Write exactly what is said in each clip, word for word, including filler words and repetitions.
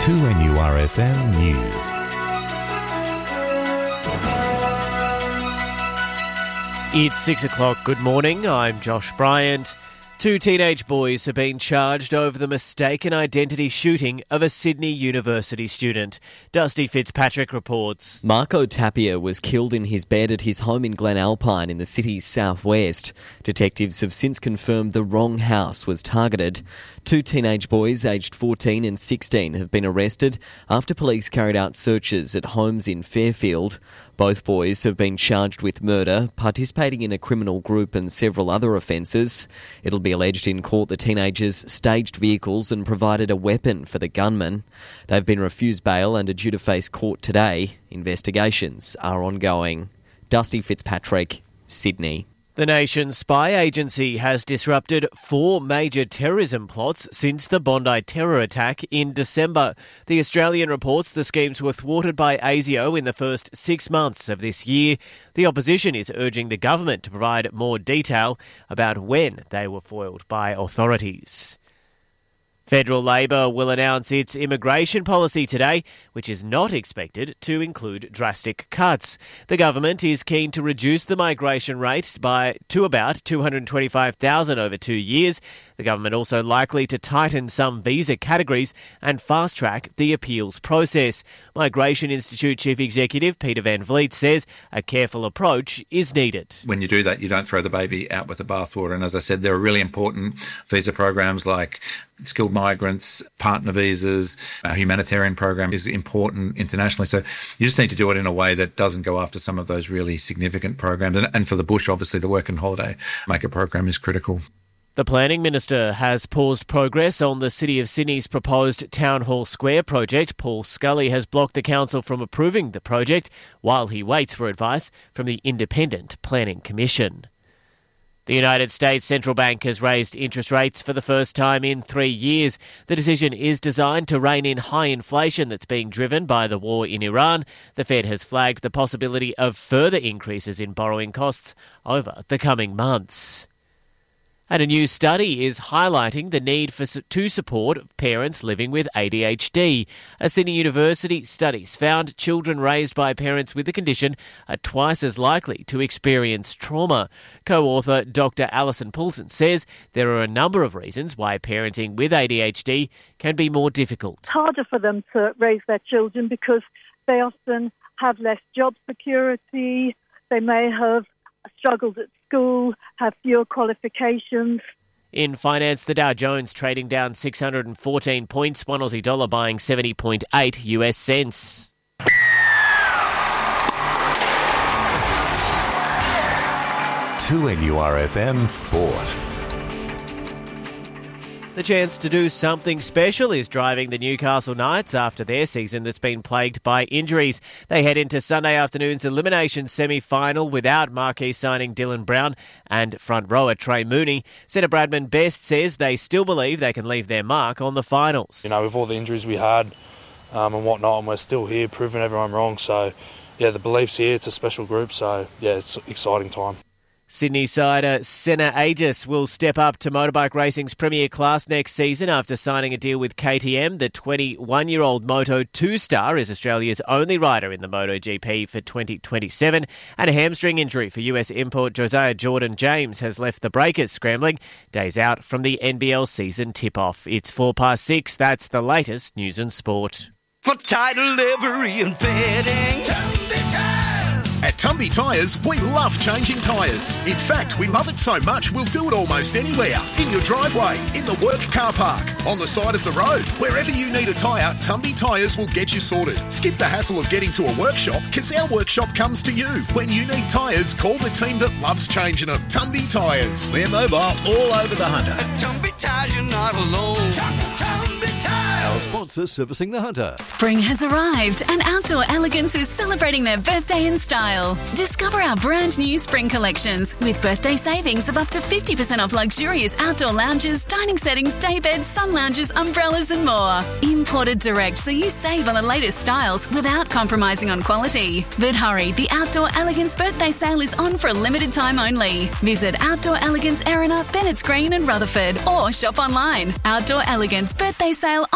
two N U R F M News. It's six o'clock. Good morning. I'm Josh Bryant. Two teenage boys have been charged over the mistaken identity shooting of a Sydney University student. Dusty Fitzpatrick reports. Marco Tapia was killed in his bed at his home in Glen Alpine in the city's southwest. Detectives have since confirmed the wrong house was targeted. Two teenage boys aged fourteen and sixteen have been arrested after police carried out searches at homes in Fairfield. Both boys have been charged with murder, participating in a criminal group and several other offences. It'll be alleged in court the teenagers staged vehicles and provided a weapon for the gunman. They've been refused bail and are due to face court today. Investigations are ongoing. Dusty Fitzpatrick, Sydney. The nation's spy agency has disrupted four major terrorism plots since the Bondi terror attack in December. The Australian reports the schemes were thwarted by ASIO in the first six months of this year. The opposition is urging the government to provide more detail about when they were foiled by authorities. Federal Labor will announce its immigration policy today, which is not expected to include drastic cuts. The government is keen to reduce the migration rate by to about two hundred twenty-five thousand over two years. The government also likely to tighten some visa categories and fast-track the appeals process. Migration Institute Chief Executive Peter Van Vliet says a careful approach is needed. When you do that, you don't throw the baby out with the bathwater. And as I said, there are really important visa programs like skilled migrants, partner visas, a humanitarian program is important internationally. So you just need to do it in a way that doesn't go after some of those really significant programs. And, and for the bush, obviously, the work and holiday maker program is critical. The Planning Minister has paused progress on the City of Sydney's proposed Town Hall Square project. Paul Scully has blocked the council from approving the project while he waits for advice from the Independent Planning Commission. The United States Central Bank has raised interest rates for the first time in three years. The decision is designed to rein in high inflation that's being driven by the war in Iran. The Fed has flagged the possibility of further increases in borrowing costs over the coming months. And a new study is highlighting the need for to support parents living with A D H D. A Sydney University studies found children raised by parents with the condition are twice as likely to experience trauma. Co-author Doctor Alison Poulton says there are a number of reasons why parenting with A D H D can be more difficult. It's harder for them to raise their children because they often have less job security. They may have struggled at school, have fewer qualifications. In finance, the Dow Jones trading down six hundred fourteen points, one Aussie dollar buying seventy point eight US cents. two N U R F M Sport. The chance to do something special is driving the Newcastle Knights after their season that's been plagued by injuries. They head into Sunday afternoon's elimination semi-final without marquee signing Dylan Brown and front rower Trey Mooney. Centre Bradman Best says they still believe they can leave their mark on the finals. You know, with all the injuries we had um, and whatnot, and we're still here proving everyone wrong. So, yeah, the belief's here. It's a special group. So, yeah, it's an exciting time. Sydney sider Senna Aegis will step up to motorbike racing's premier class next season after signing a deal with K T M. The twenty-one-year-old Moto two star is Australia's only rider in the MotoGP for twenty twenty-seven. And a hamstring injury for U S import Josiah Jordan-James has left the breakers scrambling, days out from the N B L season tip-off. It's four past six. That's the latest news and sport. For title, livery and bedding. At Tumby Tyres, we love changing tyres. In fact, we love it so much, we'll do it almost anywhere. In your driveway, in the work car park, on the side of the road. Wherever you need a tyre, Tumby Tyres will get you sorted. Skip the hassle of getting to a workshop, because our workshop comes to you. When you need tyres, call the team that loves changing them. Tumby Tyres. We're mobile all over the Hunter. At Tumby Tyres, you're not alone. Tumby, Tumby Tyres. Our sponsor servicing the Hunter. Spring has arrived and Outdoor Elegance is celebrating their birthday in style. Discover our brand new spring collections with birthday savings of up to fifty percent off luxurious outdoor lounges, dining settings, day beds, sun lounges, umbrellas and more. Imported direct so you save on the latest styles without compromising on quality. But hurry, the Outdoor Elegance birthday sale is on for a limited time only. Visit Outdoor Elegance Erina, Bennett's Green and Rutherford or shop online. Outdoor Elegance birthday sale on now but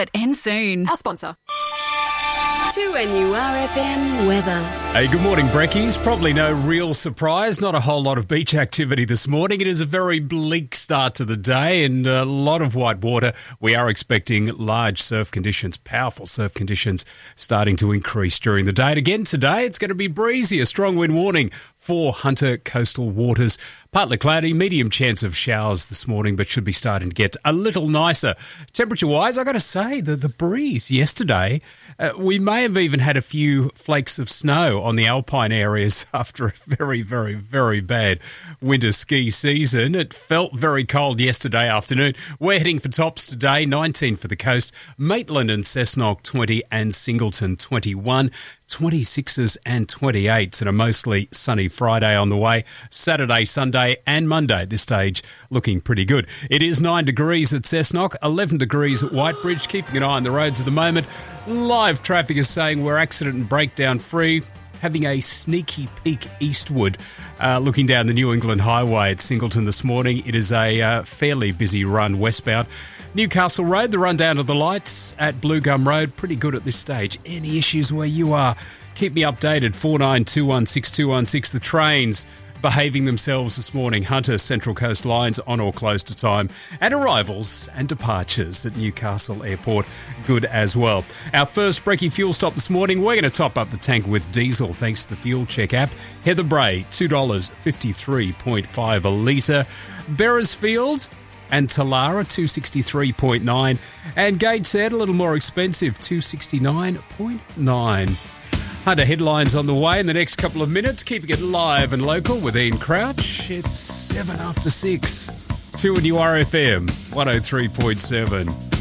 but end soon. Our sponsor. two N U R F M weather. Hey, good morning, Brekkies. Probably no real surprise. Not a whole lot of beach activity this morning. It is a very bleak start to the day and a lot of white water. We are expecting large surf conditions, powerful surf conditions starting to increase during the day. And again today, it's going to be breezy, a strong wind warning for Hunter coastal waters. Partly cloudy, medium chance of showers this morning, but should be starting to get a little nicer. Temperature-wise, I've got to say, the, the breeze yesterday, uh, we may have even had a few flakes of snow on the alpine areas after a very, very, very bad winter ski season. It felt very cold yesterday afternoon. We're heading for tops today, nineteen for the coast, Maitland and Cessnock twenty and Singleton twenty-one. twenty-sixes and twenty-eights and a mostly sunny Friday on the way. Saturday, Sunday and Monday at this stage looking pretty good. It is nine degrees at Cessnock, eleven degrees at Whitebridge. Keeping an eye on the roads at the moment. Live traffic is saying we're accident and breakdown free. Having a sneaky peek eastward, uh, looking down the New England Highway at Singleton this morning. It is a uh, fairly busy run westbound. Newcastle Road, the run down of the lights at Blue Gum Road, pretty good at this stage. Any issues where you are, keep me updated. four nine two one six two one six. The trains behaving themselves this morning. Hunter Central Coast lines on or close to time. And arrivals and departures at Newcastle Airport, good as well. Our first Brekkie fuel stop this morning, we're going to top up the tank with diesel thanks to the Fuel Check app. Heather Bray, two dollars fifty-three point five a litre. Beresfield and Talara, two sixty-three point nine. And Gateshead, a little more expensive, two sixty-nine point nine. Hunter headlines on the way in the next couple of minutes, keeping it live and local with Ian Crouch. It's seven after six. two N U R F M, one oh three point seven.